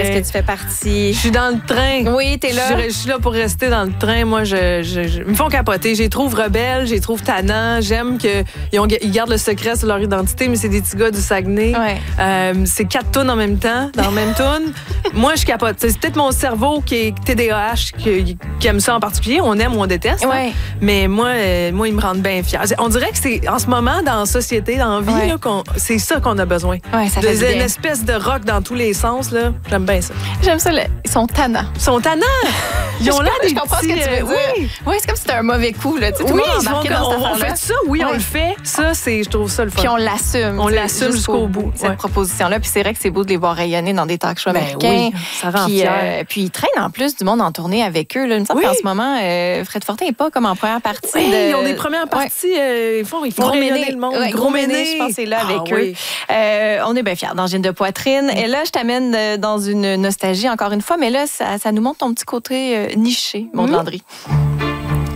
est-ce que tu fais partie? Je suis dans le train. Oui, t'es là. Je suis là pour rester dans le train. Moi, ils me font capoter. Je les trouve rebelles, je les trouve tannants. J'aime qu'ils gardent le secret sur leur identité, mais c'est des petits gars du Saguenay. Ouais. C'est 4 tonnes en même temps, dans la même toune. Moi, je capote. C'est peut-être mon cerveau qui est TDAH, qui aime ça en particulier. On aime ou on déteste. Ouais. Hein? Mais moi, ils me rendent bien fière. On dirait que c'est en ce moment, dans la société, dans la vie, là, c'est ça qu'on a besoin. Ouais, ça fait du Une bien. espèce de rock dans tous les sens. Là. J'aime bien ça. J'aime ça. Ils sont tannants. Ils sont tannants. Ils ont l'air des Je comprends ce que tu veux dire. Oui, c'est comme si c'était un mauvais coup. Là. Tout le monde embarqué dans cette on affaire-là. fait ça. Oui, on le fait. Ça, je trouve ça le fun. Puis on l'assume. On l'assume jusqu'au bout. Cette proposition-là. Puis c'est vrai que c'est beau de les voir rayonner dans des talk shows américains. Oui, ça rend fier. Puis ils traînent en plus du monde en tournée avec eux. Là. Il me semble qu'en ce moment, Fred Fortin n'est pas comme en première partie. Oui, ils ont des premières parties. Ils font rayonner le monde. Gros Méné, je pense que c'est là avec eux. On est bien fiers dans Gine de poitrine. Et là, je t'amène dans une nostalgie encore une fois, mais là, ça nous montre ton petit côté niché, Maud Landry.